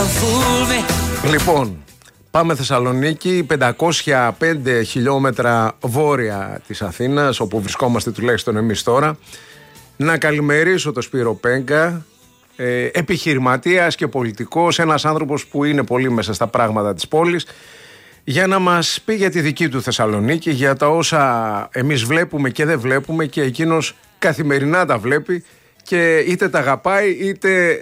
Λοιπόν, πάμε Θεσσαλονίκη, 505 χιλιόμετρα βόρεια της Αθήνας, όπου βρισκόμαστε τουλάχιστον εμείς τώρα. Να καλημερίσω τον Σπύρο Πέγκα, επιχειρηματίας και πολιτικός, ένας άνθρωπος που είναι πολύ μέσα στα πράγματα της πόλης, για να μας πει για τη δική του Θεσσαλονίκη, για τα όσα εμείς βλέπουμε και δεν βλέπουμε και εκείνος καθημερινά τα βλέπει και είτε τα αγαπάει είτε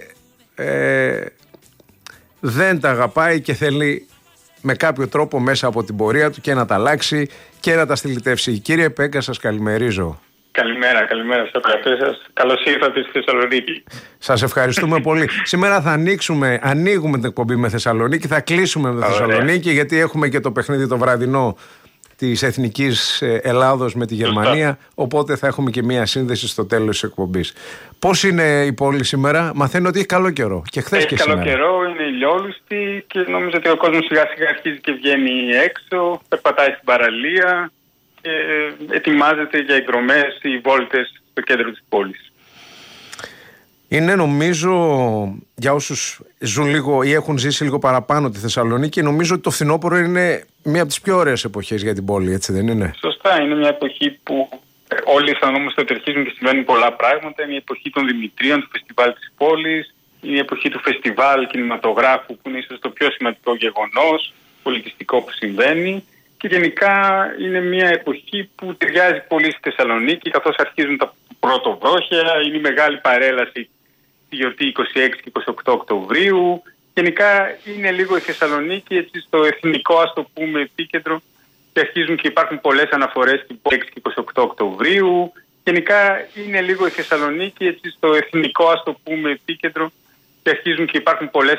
δεν τα αγαπάει και θέλει με κάποιο τρόπο μέσα από την πορεία του και να τα αλλάξει και να τα στυλιτεύσει. Κύριε Πέγκα, σας καλημερίζω. Καλημέρα στο πλατό σας. Καλώς ήρθατε στη Θεσσαλονίκη. Σας ευχαριστούμε πολύ. Σήμερα θα ανοίγουμε την εκπομπή με Θεσσαλονίκη, θα κλείσουμε με Θεσσαλονίκη, γιατί έχουμε και το παιχνίδι το βραδινό της Εθνικής Ελλάδος με τη Γερμανία, οπότε θα έχουμε και μία σύνδεση στο τέλος της εκπομπής. Πώς είναι η πόλη σήμερα? Μαθαίνω ότι έχει καλό καιρό και χθες και σήμερα. Έχει καλό καιρό, είναι ηλιόλουστη και νομίζω ότι ο κόσμος σιγά σιγά αρχίζει και βγαίνει έξω, περπατάει στην παραλία και ετοιμάζεται για εκδρομές ή βόλτες στο κέντρο της πόλης. Είναι, νομίζω, για όσους ζουν λίγο ή έχουν ζήσει λίγο παραπάνω τη Θεσσαλονίκη, νομίζω ότι το φθινόπωρο είναι μία από τις πιο ωραίες εποχές για την πόλη, έτσι δεν είναι? Σωστά, είναι μια εποχή που όλοι αισθανόμαστε ότι αρχίζουν και συμβαίνουν πολλά πράγματα. Είναι η εποχή των Δημητρίων, του φεστιβάλ της πόλης, είναι η εποχή του φεστιβάλ κινηματογράφου, που είναι ίσως το πιο σημαντικό γεγονός πολιτιστικό που συμβαίνει. Και γενικά είναι μια εποχή που ταιριάζει πολύ στη Θεσσαλονίκη, καθώς αρχίζουν τα πρωτοβρόχια, είναι η μεγάλη παρέλαση τη γιορτή 26 και 28 Οκτωβρίου. Γενικά είναι λίγο η Θεσσαλονίκη έτσι στο εθνικό, ας το πούμε, επίκεντρο, και αρχίζουν και υπάρχουν πολλές αναφορές στην 26 και 28 Οκτωβρίου. Γενικά είναι λίγο η Θεσσαλονίκη έτσι στο εθνικό, ας το πούμε, επίκεντρο, και αρχίζουν και υπάρχουν πολλές